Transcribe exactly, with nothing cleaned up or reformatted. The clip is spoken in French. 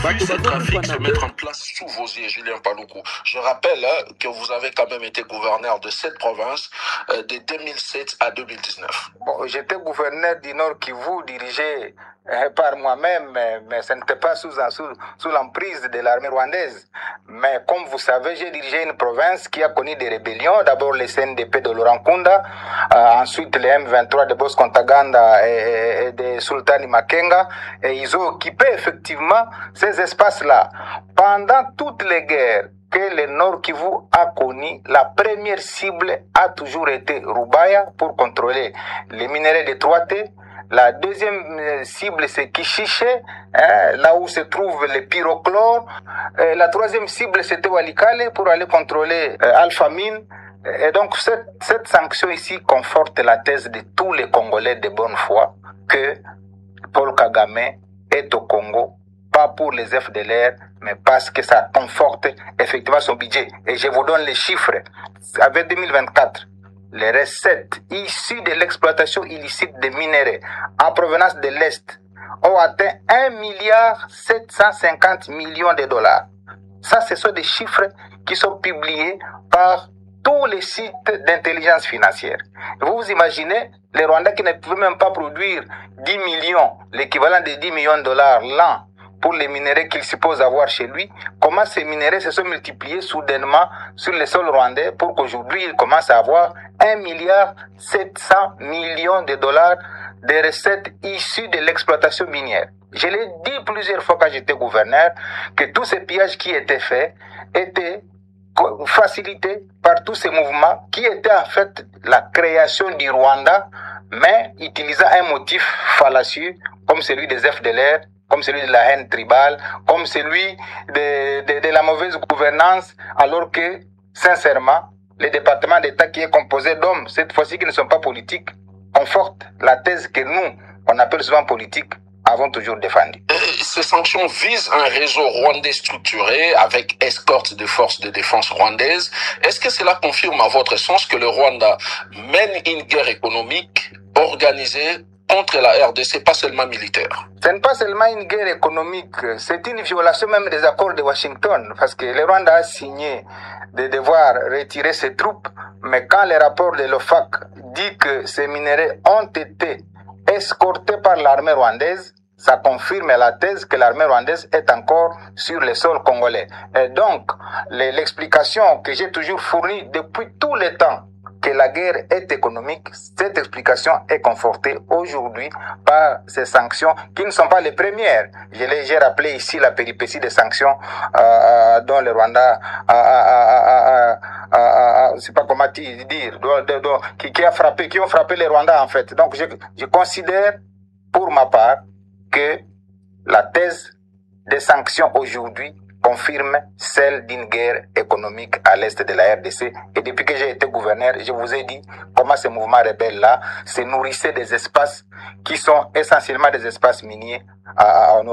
Vu ces trafics se mettre en place sous vos yeux, Julien Paluku. Je rappelle hein, que vous avez quand même été gouverneur de cette province euh, de deux mille sept à deux mille dix-neuf. Bon, j'étais gouverneur du Nord Kivu, dirigé euh, par moi-même, mais, mais ce n'était pas sous, sous, sous l'emprise de l'armée rwandaise. Mais comme vous savez, j'ai dirigé une province qui a connu des rébellions. D'abord le C N D P de Laurent Nkunda, euh, ensuite les M vingt-trois de Bosco Ntaganda et, et de Sultani Makenga. Et ils ont occupé effectivement ces espaces-là. Pendant toutes les guerres que le Nord Kivu a connu, la première cible a toujours été Rubaya pour contrôler les minerais de trois T. La deuxième cible, c'est Kishiche, hein, là où se trouve le pyrochlore. Et la troisième cible, c'était Walikale pour aller contrôler euh, Alpha Mine. Et donc, cette, cette sanction ici conforte la thèse de tous les Congolais de bonne foi que Paul Kagame est au Congo, pas pour les F D L R, mais parce que ça conforte effectivement son budget. Et je vous donne les chiffres. Avec deux mille vingt-quatre, les recettes issues de l'exploitation illicite des minéraux en provenance de l'Est ont atteint un milliard sept cent cinquante millions de dollars. Ça, ce sont des chiffres qui sont publiés par tous les sites d'intelligence financière. Vous vous imaginez, les Rwandais qui ne pouvaient même pas produire dix millions, l'équivalent de dix millions de dollars l'an, pour les minéraux qu'il suppose avoir chez lui, comment ces minéraux se sont multipliés soudainement sur le sol rwandais pour qu'aujourd'hui il commence à avoir un milliard sept cents millions de dollars de recettes issues de l'exploitation minière. Je l'ai dit plusieurs fois quand j'étais gouverneur que tous ces pillages qui étaient faits étaient facilités par tous ces mouvements qui étaient en fait la création du Rwanda, mais utilisant un motif fallacieux comme celui des F D L R, comme celui de la haine tribale, comme celui de, de, de la mauvaise gouvernance, alors que, sincèrement, le département d'État qui est composé d'hommes, cette fois-ci qui ne sont pas politiques, conforte la thèse que nous, on appelle souvent politique, avons toujours défendu. Ces sanctions visent un réseau rwandais structuré avec escorte des forces de défense rwandaises. Est-ce que cela confirme à votre sens que le Rwanda mène une guerre économique organisée contre la R D C, pas seulement militaire? Ce n'est pas seulement une guerre économique, c'est une violation même des accords de Washington, parce que le Rwanda a signé de devoir retirer ses troupes, mais quand le rapport de l'O F A C dit que ces minéraux ont été escortés par l'armée rwandaise, ça confirme la thèse que l'armée rwandaise est encore sur le sol congolais. Et donc, l'explication que j'ai toujours fournie depuis tout le temps, que la guerre est économique, cette explication est confortée aujourd'hui par ces sanctions qui ne sont pas les premières. Je l'ai, j'ai rappelé ici la péripétie des sanctions euh, dont le Rwanda a, a, a, a, a, a, je sais pas comment dire, de, de, de, qui, qui a frappé, qui ont frappé les Rwandais en fait. Donc je, je considère pour ma part que la thèse des sanctions aujourd'hui confirme celle d'une guerre économique à l'est de la R D C. Et depuis que j'ai été gouverneur, je vous ai dit comment ces mouvements rebelles-là se nourrissaient des espaces qui sont essentiellement des espaces miniers à, à, à